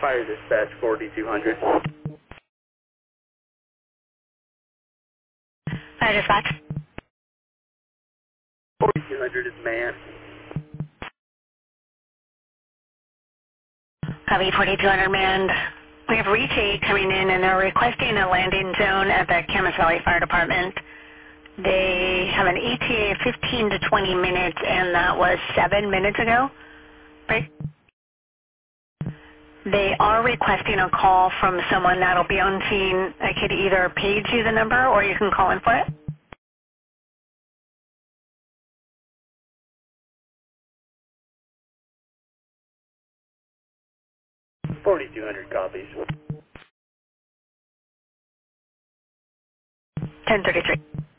Fire dispatch 4200. Fire dispatch. 4200 is manned. Copy 4200 manned. We have retake coming in and they're requesting a landing zone at the Camas Valley Fire Department. They have an ETA of 15 to 20 minutes and that was 7 minutes ago. Right? They are requesting a call from someone that'll be on scene. I could either page you the number or you can call in for it. 4200 copies. 1033.